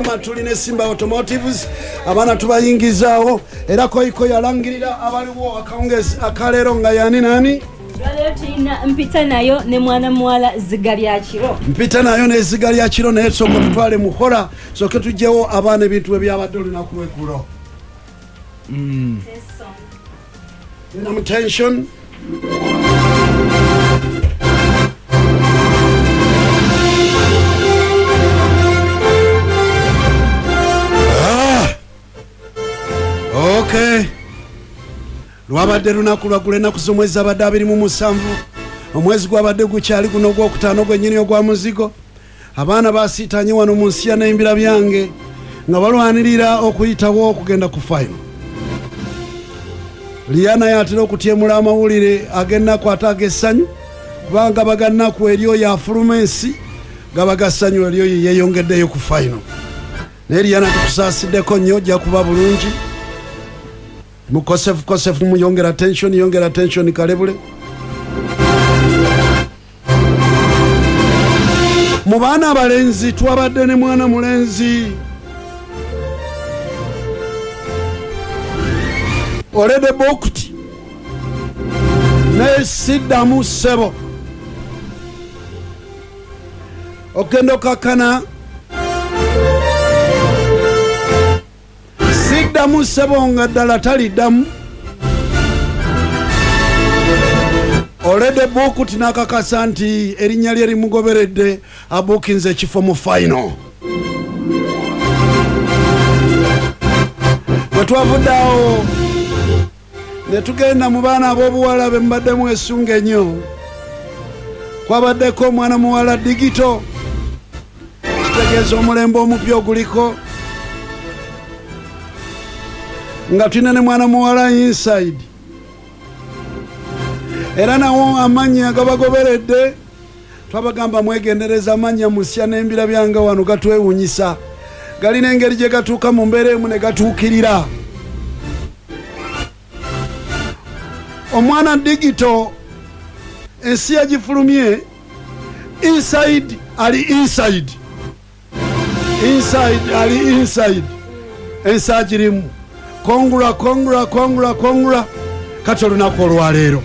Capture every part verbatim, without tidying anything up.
Mukama tuline Simba Automotives abana tubayingizaawo era koiko yalangirira abaliwo akaongezi akalero nga yani nani Galetina mpita nayo ne mwana muwala zigali akiro mpita nayo ne zigali akiro ne soko tutwale muhora soke tujjewo abana ebintu ebyabadde na kuwekulo mm in tension okay lwabadde lunaku lwagula ennaku z'omwezi abadde abiri mu musanvu omwezi gwabadde gukyali guno gwokutaano gwennyini ogwa muzigo abaana basiitanye wano mu nsi ya n'embira byange nga balwanirira okuyitawo okugenda ku final Liana yatera okutyemula amawulire ag'ennaku ate ag'essanyu kubanga bagannaku eriyo yafuluma ensi gabagassanyu eriyo yeeyongeddeyo ku final naye Liana tukusaasiddeko nnyo ojja kuba bulungi mukosefu kosefu muyongera tension yongera tension kalebule mu baana abalenzi twabadde ne mwana mulenzi Olede Bokuti ne siddamu sebo okendo kakana siddamu sebo nga ddala taliddamu Olede Bokuti n'akakasa nti erinnya lye limugoberedde abuukinze ekifo mu final bwe twavuddeawo ne tugenda mu baana ab'obuwala be mbaddemu essunga ennyo kwabaddeko omwana muwala digito kitegeeza omulembe omupya oguliko nga tulina ne mwana muwala inside era nawo amannya agabagoberedde twabagamba mwegendereza amannya mu ssya n'embira byange wano gatwewunyisa galina engeri gye gatuuka mu mbeera emu ne gatuukirira omwana digito ensi yagifulumye inside ali inside inside ali inside ensi agirimu kongula kongula kongula kongula kati olunaku olwaleero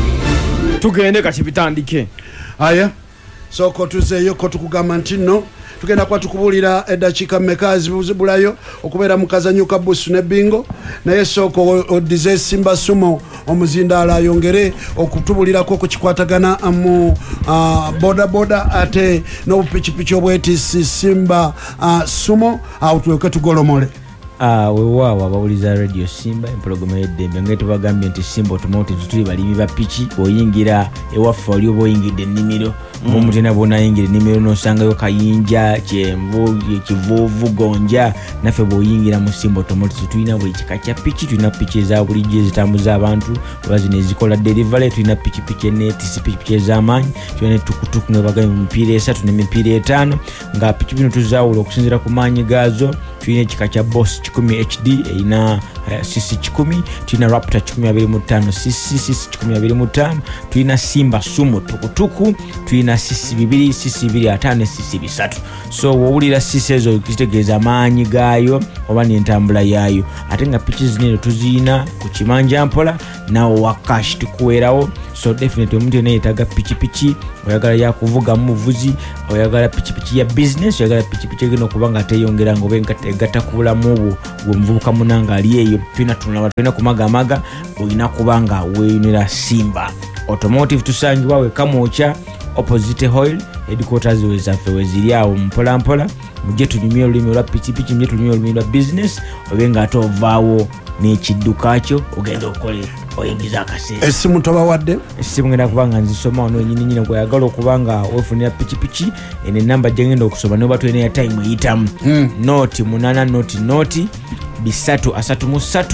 tugende kati bitandike aya soko tuzeeyo ko tukugamba nti nno tugenda kwa tukubulira eddakiika mmeka zibulayo okubeera mu kazanyo ka busu ne bingo naye soko odize Simba Sumo omuzindaala ayongere okutubulirako ku kikwatagana mu uh, boda boda ate n'obupikipiki obwetisi Simba uh, Sumo awo tuyoke tugolomole Ah wewawa abawuliza radio Simba empologoma y'eddembe nga tubagambye nti Simba Automotive tuli balimi ba piki boyingira ewaffe oli oboyingidde ennimiro mumutena bona yingira ennimiro n'osangayo kayinja kyenvu kivuuvu gonja naffe boyingira mu Simba Automotive tulina buli kika kya piki tulina piki eza bulijjo ezitambuza abantu oba zino ezikola delivery tulina piki piki enetisi piki piki ez'amaanyi tulina tukutuku nga bagambye mu mipiira esatu n'emipiira etaano nga piki bino tuzaawula okusinziira ku maanyi gaazo tulina ekika kya Boss kikumi H D ina uh, cc kikumi tulina Raptor kikumi abiri mu ttaano cc cc kikumi abiri mu ttaano tulina Simba Sumo tukutuku tulina cc bibiri cc bibiri ataano cc bisatu so wowulira cc ezo kitegeeza amaanyi gaayo oba n'entambula yaayo ate nga piki zino tuziina ku kimanja mpola nawo wakash tukuweerawo so definitely omuntu yena yeetaaga pikipiki oyagala yakuvuga mu buvuzi oyagala pikipiki ya business oyagala pikipiki egenda okuba nga teeyongera nga oba egatta ku bulamu bwo omuvubuka munanga ali eyo tulina tunulaba tulina kumagamaga olina kuba nga weeyunira Simba Automotive tusangibwa we Kamwokya opposite Oil headquarters wezaffe weziri awo mpola mpola mujje tunyumye olulimi olwa pikipiki mujje tunyumye olulimi lwa business obe nga ate ovaawo n'ekidduka kyo ogenda okole oyingiza akaseera essimu tobawadde essimu ngenda kubanga nzisoma ono nyini nyini gwayagala okubanga wefunira pikipiki ene namba gyengenda okusoma noba tulina ya time eyitamu mm. noti munana noti noti bisatu asatu mu ssatu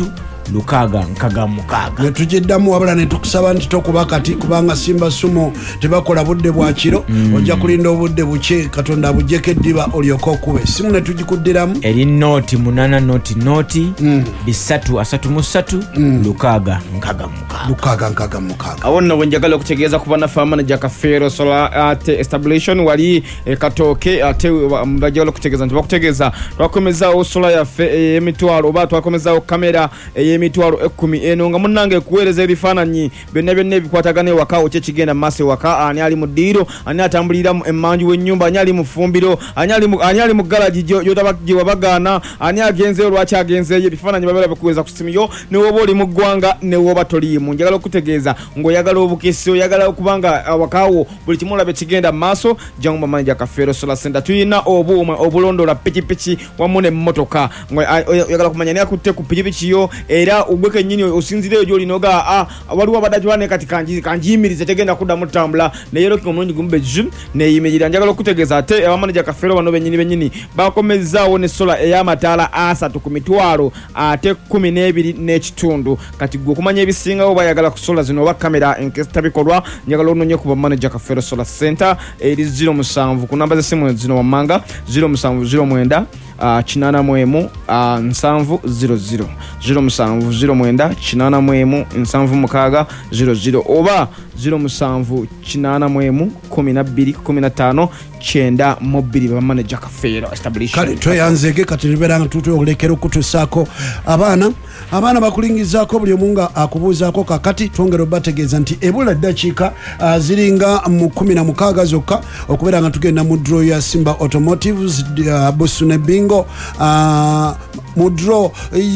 lukaaga nkaga mukaaga. Ne tujiddamu wabula ne tukusaba nti tokuba kati kubanga Simba Sumo tebakola budde bwa kiro mm. ojja kulinda obudde buke Katonda abujjeko eddiba olyoka okube simu ne tugikuddiramu eri nooti munana nooti nooti mm. bisatu asatu mu ssatu mm. lukaaga nkaga mukaaga lukaaga nkaga mukaaga. Awo nno wenjagala okutegeeza kuba na manager Kafeero Solar Art Establishment wali e, Katooke ate mbajala okutegeeza nti bakutegeeza twakomezaawo sola yaffe ey'emitwalo oba twakomezaawo kamera ey'emitwalo ekkumi eno nga munnange kuweereza ebifaananyi byonna byonna ebikwatagana ewaka okye kigenda mu maaso ewaka ani ali mu ddiiro ani atambulira emmanju w'ennyumba ani ali mu ffumbiro ani ali mu galagi gye wabagaana ani agenzeeyo lwaki agenzeeyo ebifaananyi babeera bikuweeza ku simu yo ne woba oli mu ggwanga ne woba toliimu njagala okutegeeza ng'oyagala obukisi oyagala okubanga awakaawo buli kimu olabe kigenda mu maaso jangu manager Kafeero Solar Center tuyina obuuma obulondola pikipiki wamu n'emmotoka oyagala kumanya ne akutte ku pikipiki yo era ogweke nnyini osinzireyo gy'olinoga a waliwo abadajwane kati kanjiyimirize tegenda kuddamu ttambula naye loki omulungi gumube jim neeyimirira njagala okutegeeza ate abamanager Kafeero bano bennyini bennyini bakomezzaawo ne sola ey'amataala asatu ku mitwalo ate kumi n'ebiri n'ekitundu kati gwe okumanya ebisingawo bayagala ku sola zino oba kamera enkesita bikolwa njagala ononye ku bamanager Kafeero Solar Center eri zero musanvu ku namba z'essimu zino wammanga zero musanvu zero mwenda Uh, kinana mwemu uh, nsanvu zero zero zero musanvu zero mwenda kinana mwemu nsanvu mukaaga zero zero oba zero musanvu kinana mwemu kumi na bbiri kumi na ttaano kyenda mu bbiri bamanager Kafeero Establishment. Kale tweyanzege kati nibeeranga tutu olekera okutusaako abaana abaana bakulingizaako buli omu nga akubuuzaako kakati twongera obategeeza nti ebula ddakiika uh, ziringa mu kumi na mukaaga zokka okubeera nga tugenda mu draw ya Simba Automotives uh, Busu ne Bingo uh, mu draw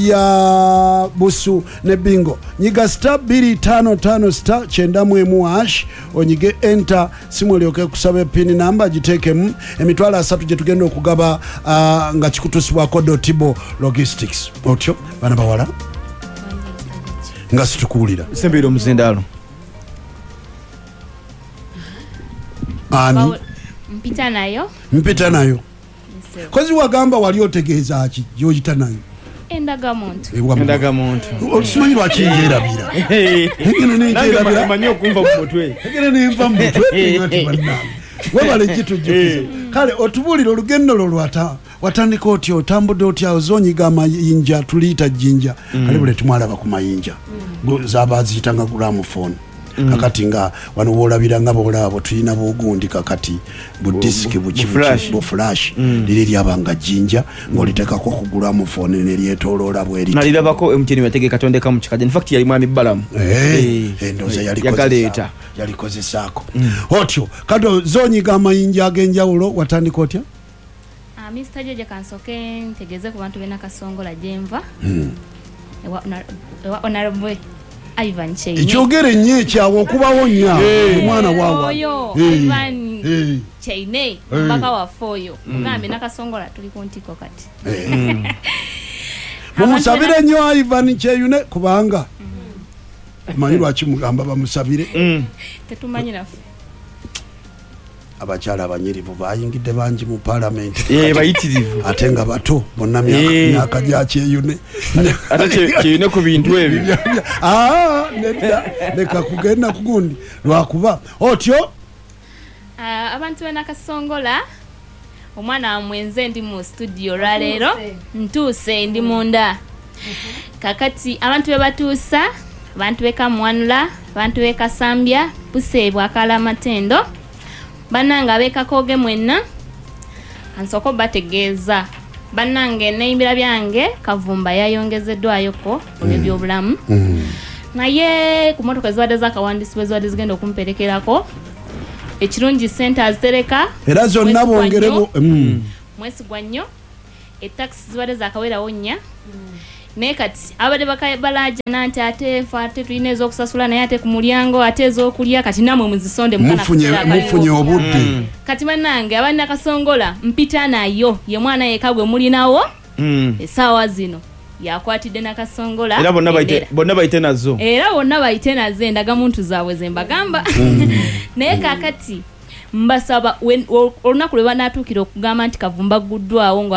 ya Busu ne Bingo nyiga star bbiri ttaano ttaano star kyenda mu emu hash onyige enter simu olyoke kusaba pin namba giteekemu emitwalo asatu gye tugenda okugaba uh, nga kikutusibwako Dotibo Logistics otyo bana bawala nga situkuwulira sembeera omuzindaalo ani mpita nayo mpita nayo kozi wagamba wali otegeeza ki gy'oyita nayo endagamuntu endagamuntu osimanyi lwaki njeerabira egene nenjeerabira manyi okumva mu mutwe egene nenva mu mutwe ngati bannange webale gitujjukiza kale otubuulire olugendo lwo lwata watandika otya otambudde otya ozonyiga amayinja tuliyita jjinja kale bule tumwalaba ku mayinja zaba ziyitanga gramophone kakati nga wano woolabira nga boolabo tulina bugundi kakati budisiki bu flash liri lyabanga jjinja ng'oliteekako ku gramophone ne lyetooloola bweri nalirabako emutini yategeka tondeka mu kikajja infact yali mwami bbalamu endowooza yalikozesaako otyo kati zonyiga amayinja ag'enjawulo watandika otya Mister George kansoke ntegeeze ku bantu bena Kasongola gyenva ewa honorable Ivan Chaine ekyogere nnyo ekyawo okubawo nnya omwana waawa oyo Ivan Chaine mbaka waffe oyo mugambe nakasongola tuli ku ntiko kati mumusabire nnyo Ivan Chaine kubanga manyi lwaki mugamba bamusabire tetumanyi naffe abakyala abanyirivu bayingidde bangi mu parliament bayitirivu ate nga bato bonna myaka gya kyeyune ate kyeyune ku bintu ebyo nedda leka kugenda kugundi lwakuba otyo abantu bena Kasongola omwana wamwenze ndi mu studio lwaleero ntuuse ndi munda kakati abantu be batuusa abantu bekamwanula abantu bekasambya buseebwa akala amatendo bananga abekakoge mwenna ansoko bategeeza banange neimbira byange Kavumba yayongezeddwayoko ebyobulamu naye ku motoka ziwadde z'akawandiisibwa ziwadde zigenda okumperekerako ekirungi center azitereka era zonna bongerebo mwesigwa nnyo etaxi ziwadde zakawerawo nnya naye kati abadde bakabalaja nanti ate fa ate tulina ez'okusasula naye ate ku mulyango ate ez'okulya kati namwe muzisonde mufunye obudde kati bannange abalina Kasongola mpita nayo ye mwana yeka gwe mulinawo essaawa zino yakwatidde na Kasongola era bonna bayite nazo era bonna bayite nazo endagamuntu zaabwe ze mbagamba naye kakati mbasaba olunaku lwe banaatuukira okugamba nti Kavumba guddwawo nga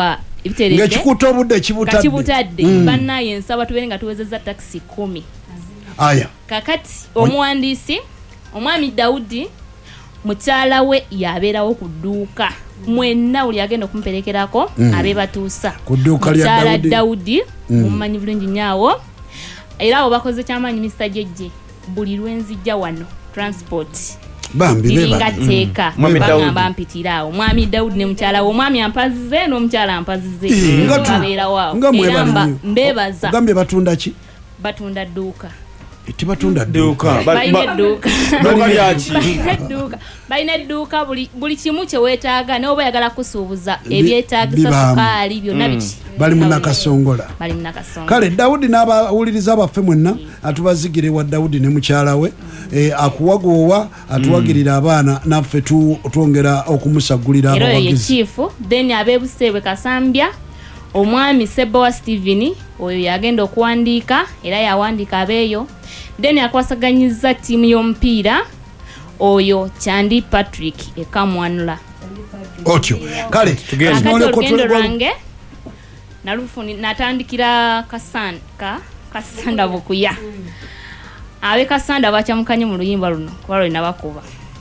ebiteredde ngekikuta obudde kibutadde kibutadde Mm. bannaye ensaba tubeere nga tuwezezza taxi kumi aya kakati omuwandiisi omwami Daudi mukyala we yabeerawo ku dduuka mwenna uli agenda okumuperekerako Mm. abe batuusa Ku dduuka lya mukyala Daudi. Daudi Mm. mumanyi bulungi nyaawo era abo bakoze kyamaanyi mister Jeje buli lwenzijja wano transport bambi biringa beba tteeka Mwami Daudi. bagamba mpitira awo mwami Daudi ne mukyala we omwami ampazize n'omukyala ampazize Eh, nga tu- babeerawo awo nga era mba- mwebali mbeebaza ogambye batunda ki batunda dduuka tibatunda Dduuka. dduuka Ba- balina ba- edduuka Dduuka lyaki? balina edduuka balina edduuka buli buli kimu kye weetaaga nawe oba oyagala kusuubuza Bi- ebyetaagisa bibaamu. sukaali byonna biki bali munakasongola bali munakasongola kale Dawudi n'abawuliriza abaffe mwenna atubazigire wa Dawudi ne mukyala we eh, akuwagoowa atuwagirira abaana naffe tu- twongera okumusagulira era oyo ye abawagizi chifu then abeebuseebwe Kasambya omwami Sebowa Steven oyo yagenda okuwandiika era yawandiika abeeyo then akwasaganyiza ttiimu y'omupiira oyo Kyandi Patrick ekamwanula otyo kale Tugende. akati tunoole ko olugendo tulwa- lwange nalufuni natandikira kasanda ka kasanda bukuya abe kasanda bakyamukanye mu luyimba luno kuba lwe nabakuba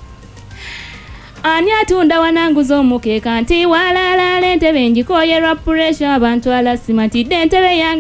ani atunda wananguza omukeeka nti walala entebe njikoyerwa pressure abantu alasimantidde entebe yange